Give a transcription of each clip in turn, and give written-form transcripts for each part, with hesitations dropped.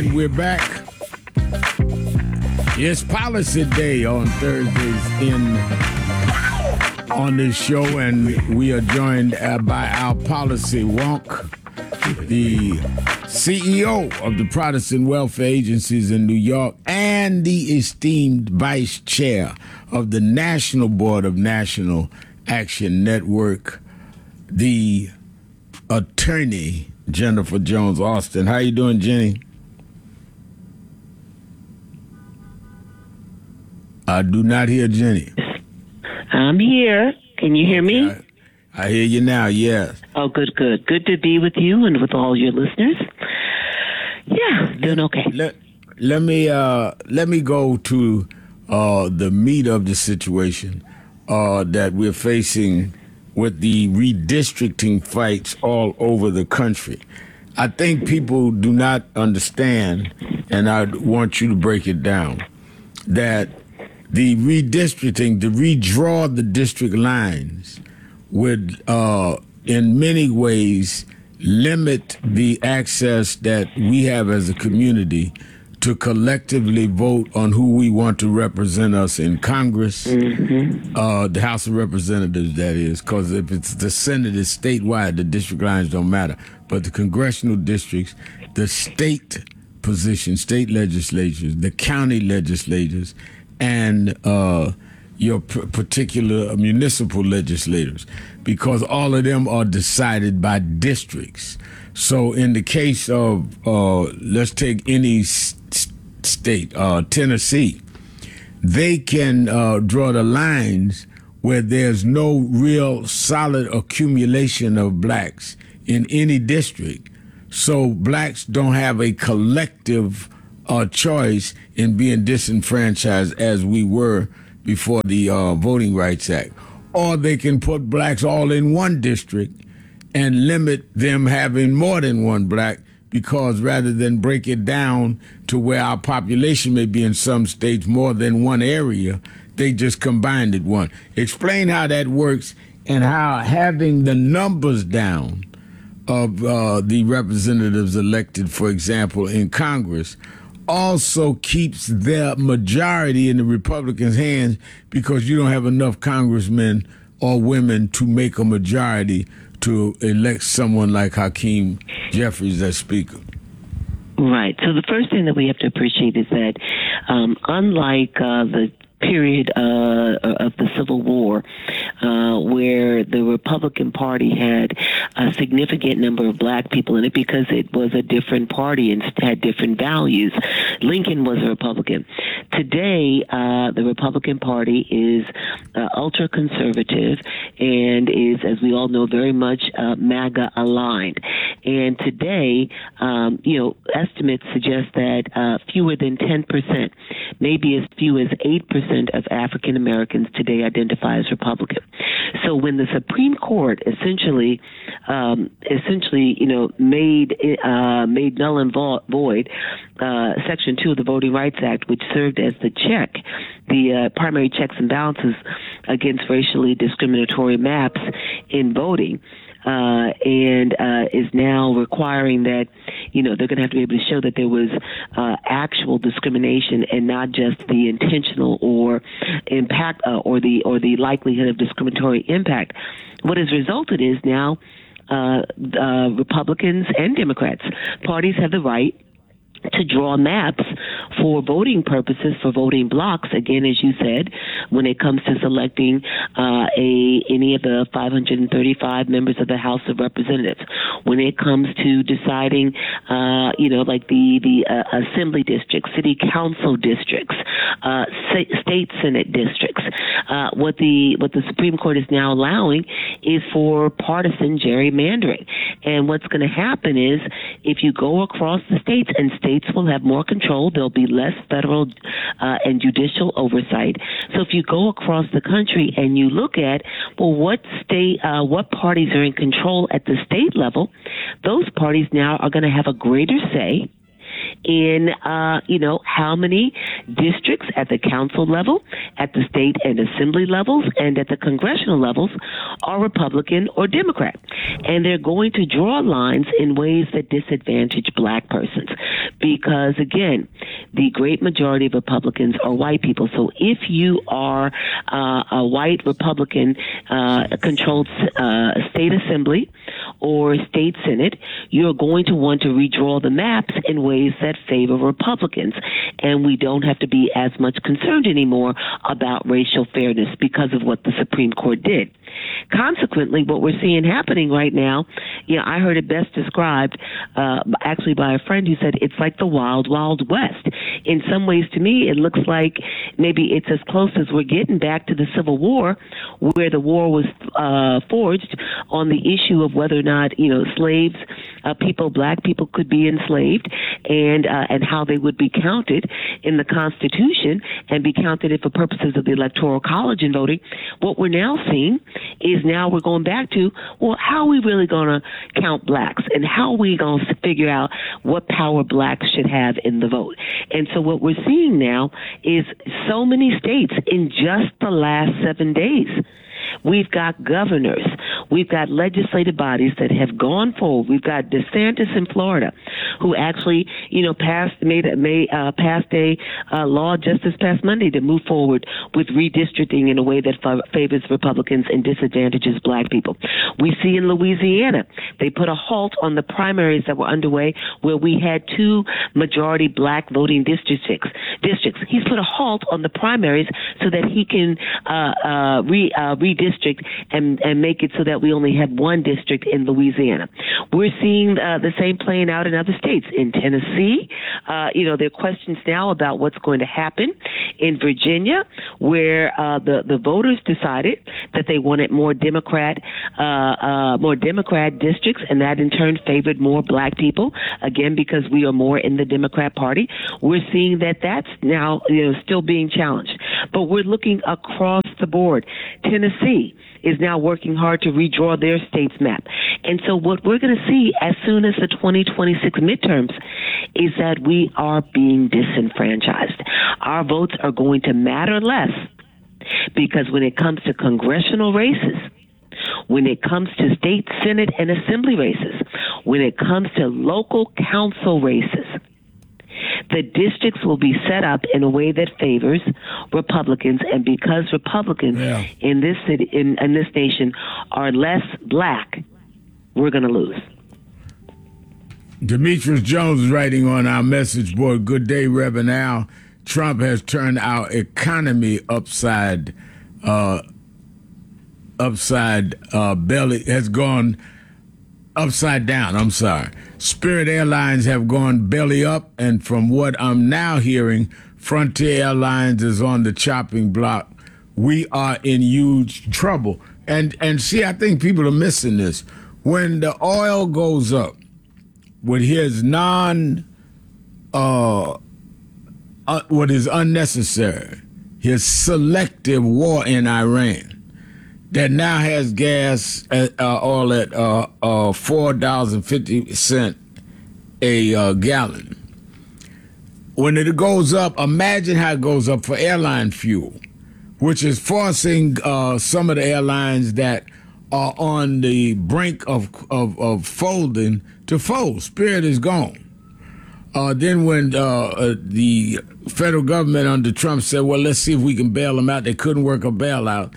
We're back. It's Policy Day on Thursdays on this show, and we are joined by our policy wonk, the CEO of the Protestant Welfare Agencies in New York and the esteemed vice chair of the National Board of National Action Network, the attorney Jennifer Jones Austin. How you doing, Jenny? I do not hear Jenny. I'm here. Can you hear me? I hear you now, yes. Oh, good. Good to be with you and with all your listeners. Yeah, doing okay. Let me go to the meat of the situation that we're facing with the redistricting fights all over the country. I think people do not understand, and I want you to break it down, that the redistricting, to redraw the district lines, would in many ways limit the access that we have as a community to collectively vote on who we want to represent us in Congress, the House of Representatives, that is, because if it's the Senate, it's statewide, the district lines don't matter. But the congressional districts, the state positions, state legislatures, the county legislatures, and your particular municipal legislators, because all of them are decided by districts. So in the case of, let's take any state, Tennessee, they can draw the lines where there's no real solid accumulation of blacks in any district. So blacks don't have a collective choice in being disenfranchised as we were before the Voting Rights Act. Or they can put blacks all in one district and limit them having more than one black, because rather than break it down to where our population may be in some states more than one area, they just combined it one. Explain how that works and how having the numbers down of the representatives elected, for example, in Congress, also keeps their majority in the Republicans' hands, because you don't have enough congressmen or women to make a majority to elect someone like Hakeem Jeffries as Speaker. Right. So the first thing that we have to appreciate is that unlike the period of the Civil War, where the Republican Party had a significant number of black people in it because it was a different party and had different values. Lincoln was a Republican. Today, the Republican Party is ultra-conservative and is, as we all know, very much MAGA aligned. And today, estimates suggest that fewer than 10%, maybe as few as 8% of African Americans today identify as Republican. So when the Supreme Court essentially, made null and void Section 2 of the Voting Rights Act, which served as the primary checks and balances against racially discriminatory maps in voting, and is now requiring that, they're going to have to be able to show that there was actual discrimination and not just the intentional or impact or the likelihood of discriminatory impact. What has resulted is now Republicans and Democrats, parties have the right to draw maps for voting purposes, for voting blocks, again, as you said, when it comes to selecting any of the 535 members of the House of Representatives, when it comes to deciding, like the assembly districts, city council districts, state senate districts. What the Supreme Court is now allowing is for partisan gerrymandering. And what's going to happen is, if you go across the states, and states will have more control, there'll be less federal and judicial oversight. So if you go across the country and you look at, what parties are in control at the state level, those parties now are going to have a greater say in, how many districts at the council level, at the state and assembly levels, and at the congressional levels are Republican or Democrat. And they're going to draw lines in ways that disadvantage black persons because, again, the great majority of Republicans are white people. So if you are a white Republican controlled state assembly or state senate, you're going to want to redraw the maps in ways that favor Republicans. And we don't have to be as much concerned anymore about racial fairness because of what the Supreme Court did. Consequently, what we're seeing happening right now, I heard it best described actually by a friend who said it's like the wild, wild west. In some ways, to me, it looks like maybe it's as close as we're getting back to the Civil War, where the war was forged on the issue of whether or not, slaves, black people could be enslaved and how they would be counted in the Constitution and be counted for purposes of the Electoral College and voting. What we're now seeing is now we're going back to, well, how are we really going to count blacks and how are we going to figure out what power blacks should have in the vote? And so what we're seeing now is so many states in just the last 7 days. We've got governors. We've got legislative bodies that have gone forward. We've got DeSantis in Florida, who actually, passed a law just this past Monday to move forward with redistricting in a way that favors Republicans and disadvantages black people. We see in Louisiana, they put a halt on the primaries that were underway where we had 2 majority black voting districts. He's put a halt on the primaries so that he can redistrict and make it so that we only have 1 district in Louisiana. We're seeing the same playing out in other states. In Tennessee, there are questions now about what's going to happen in Virginia, where the voters decided that they wanted more Democrat districts, and that in turn favored more black people, again, because we are more in the Democrat Party. We're seeing that that's now still being challenged. But we're looking across the board. Tennessee is now working hard to redraw their state's map. And so what we're going to see as soon as the 2026 midterms is that we are being disenfranchised. Our votes are going to matter less because when it comes to congressional races, when it comes to state senate and assembly races, when it comes to local council races, the districts will be set up in a way that favors Republicans, and because Republicans in this city, in this nation, are less black, we're going to lose. Demetrius Jones is writing on our message board. Good day, Reverend Al. Trump has turned our economy upside belly, has gone upside down. I'm sorry. Spirit Airlines have gone belly up, and from what I'm now hearing, Frontier Airlines is on the chopping block. We are in huge trouble. And see, I think people are missing this. When the oil goes up, with his what is unnecessary, his selective war in Iran, that now has gas oil at $4.50 a gallon. When it goes up, imagine how it goes up for airline fuel, which is forcing some of the airlines that are on the brink of folding to fold. Spirit is gone. Then when the federal government under Trump said, well, let's see if we can bail them out, they couldn't work a bailout.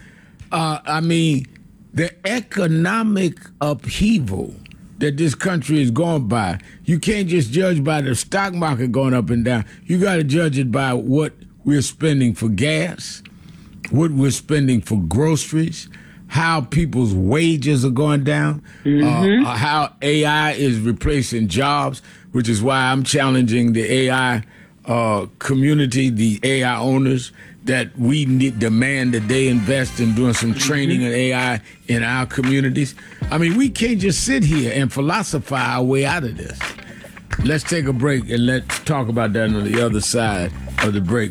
The economic upheaval that this country is going by, you can't just judge by the stock market going up and down. You got to judge it by what we're spending for gas, what we're spending for groceries, how people's wages are going down, how AI is replacing jobs, which is why I'm challenging the AI community, the AI owners, that we demand that they invest in doing some training in AI in our communities. I mean, we can't just sit here and philosophize our way out of this. Let's take a break and let's talk about that on the other side of the break.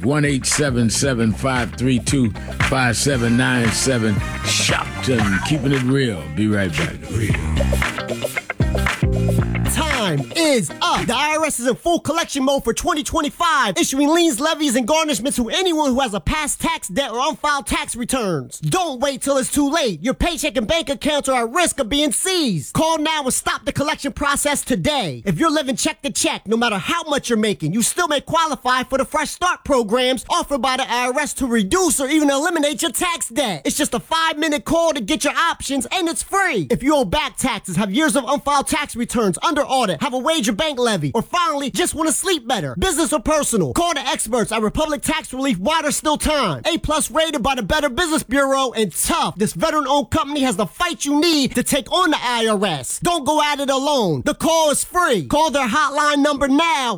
1-877-532-5797. Shopton, keeping it real. Be right back. time is up. The IRS is in full collection mode for 2025, issuing liens, levies, and garnishments to anyone who has a past tax debt or unfiled tax returns. Don't wait till it's too late. Your paycheck and bank accounts are at risk of being seized. Call now and stop the collection process today. If you're living check to check, no matter how much you're making, you still may qualify for the Fresh Start programs offered by the IRS to reduce or even eliminate your tax debt. It's just a 5-minute call to get your options, and it's free. If you owe back taxes, have years of unfiled tax returns, under audit, have a wage or bank levy, or finally just want to sleep better, business or personal, call the experts at Republic Tax Relief while there's still time. A+ rated by the Better Business Bureau, and tough. This veteran-owned company has the fight you need to take on the IRS. Don't go at it alone. The call is free. Call their hotline number now,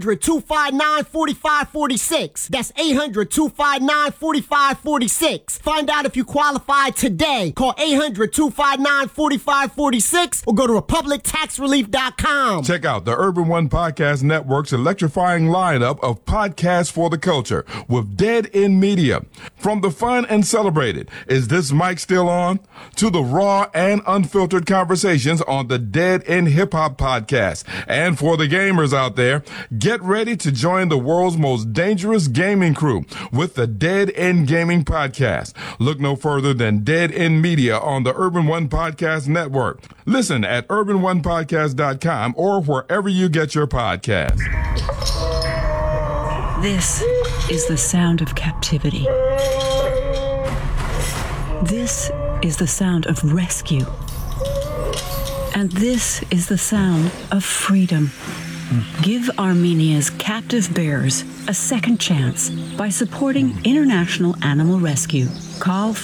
800-259-4546. That's 800-259-4546. Find out if you qualify today. Call 800-259-4546 or go to republictaxrelief.com. Check out the Urban One Podcast Network's electrifying lineup of podcasts for the culture with Dead End Media. From the fun and celebrated, Is This Mic Still On?, to the raw and unfiltered conversations on the Dead End Hip Hop Podcast. And for the gamers out there, get ready to join the world's most dangerous gaming crew with the Dead End Gaming Podcast. Look no further than Dead End Media on the Urban One Podcast Network. Listen at urbanonepodcast.com or wherever you get your podcasts. This is the sound of captivity. This is the sound of rescue. And this is the sound of freedom. Give Armenia's captive bears a second chance by supporting International Animal Rescue. Call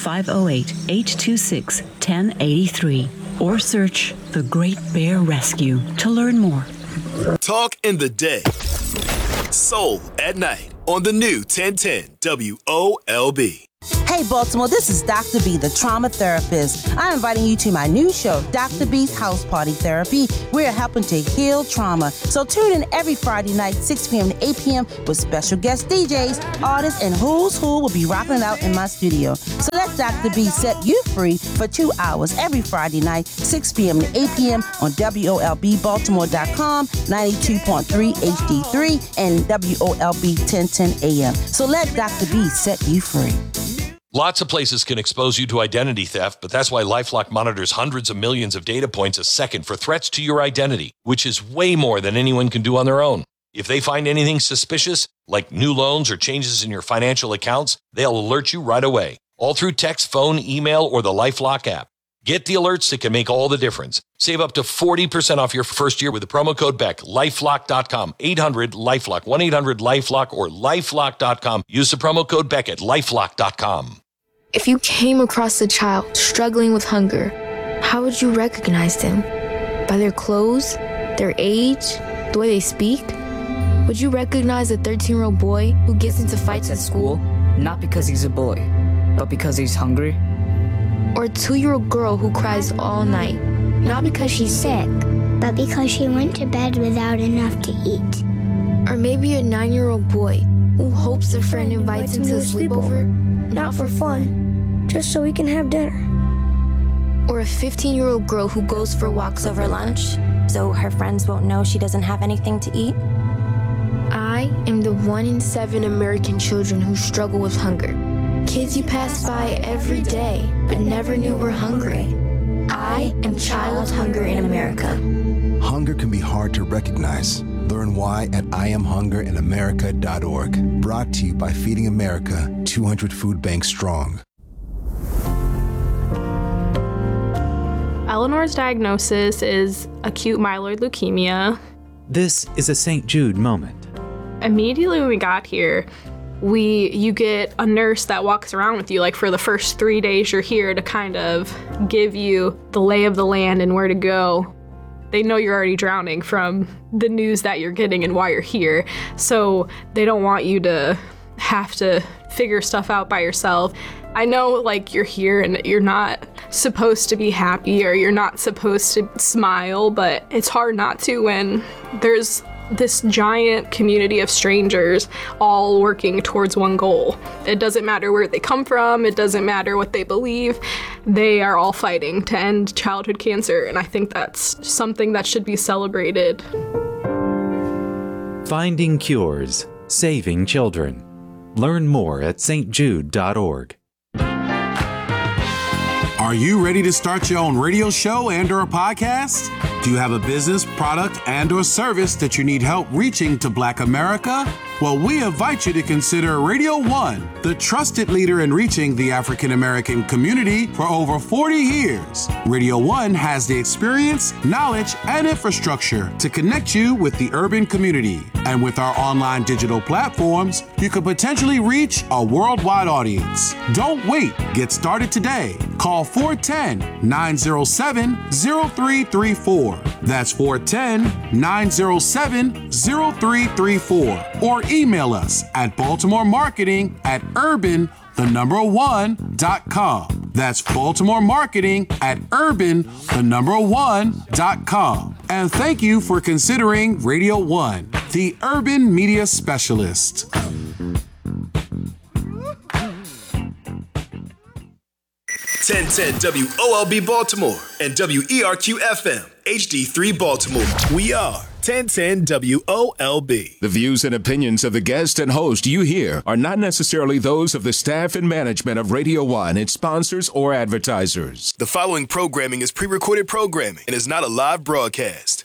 508-826-1083 or search The Great Bear Rescue to learn more. Talk in the day. Soul at night on the new 1010 WOLB. Hey Baltimore, this is Dr. B, the trauma therapist. I'm inviting you to my new show, Dr. B's House Party Therapy. We're helping to heal trauma. So tune in every Friday night, 6 p.m. to 8 p.m. with special guest DJs, artists, and who's who will be rocking it out in my studio. So let Dr. B set you free for 2 hours every Friday night, 6 p.m. to 8 p.m. on WOLBbaltimore.com, 92.3 HD3, and WOLB 1010 AM. So let Dr. B set you free. Lots of places can expose you to identity theft, but that's why LifeLock monitors hundreds of millions of data points a second for threats to your identity, which is way more than anyone can do on their own. If they find anything suspicious, like new loans or changes in your financial accounts, they'll alert you right away, all through text, phone, email, or the LifeLock app. Get the alerts that can make all the difference. Save up to 40% off your first year with the promo code BECK. LifeLock.com, 800-LifeLock, 1-800-LifeLock, or LifeLock.com. Use the promo code BECK at LifeLock.com. If you came across a child struggling with hunger, how would you recognize them? By their clothes, their age, the way they speak? Would you recognize a 13-year-old boy who gets into fights at school? Not because he's a boy, but because he's hungry? Or a 2-year-old girl who cries all night, not because she's sick, but because she went to bed without enough to eat. Or maybe a 9-year-old boy who hopes a friend invites him to a sleepover, not for fun, just so we can have dinner. Or a 15-year-old girl who goes for walks over lunch, so her friends won't know she doesn't have anything to eat. I am the 1 in 7 American children who struggle with hunger. Kids you pass by every day, but never knew were hungry. I am Child Hunger in America. Hunger can be hard to recognize. Learn why at IamHungerInAmerica.org. Brought to you by Feeding America, 200 Food Banks Strong. Eleanor's diagnosis is acute myeloid leukemia. This is a St. Jude moment. Immediately when we got here, you get a nurse that walks around with you, like for the first 3 days you're here, to kind of give you the lay of the land and where to go. They know you're already drowning from the news that you're getting and why you're here, so they don't want you to have to figure stuff out by yourself. I know, like, you're here and you're not supposed to be happy or you're not supposed to smile, but it's hard not to when there's this giant community of strangers all working towards one goal. It doesn't matter where they come from, it doesn't matter what they believe, they are all fighting to end childhood cancer, and I think that's something that should be celebrated. Finding cures, saving children. Learn more at stjude.org. Are you ready to start your own radio show and/or a podcast? Do you have a business, product, and/or service that you need help reaching to Black America? Well, we invite you to consider Radio One, the trusted leader in reaching the African American community for over 40 years. Radio One has the experience, knowledge, and infrastructure to connect you with the urban community. And with our online digital platforms, you could potentially reach a worldwide audience. Don't wait. Get started today. Call 410-907-0334. That's 410-907-0334. Or email us at baltimoremarketing@urban1.com. That's baltimoremarketing@urban1.com. And thank you for considering Radio One, the urban media specialist. 1010 WOLB Baltimore and WERQ FM HD3 Baltimore. We are 1010 WOLB. The views and opinions of the guest and host you hear are not necessarily those of the staff and management of Radio One, its sponsors, or advertisers. The following programming is pre-recorded programming and is not a live broadcast.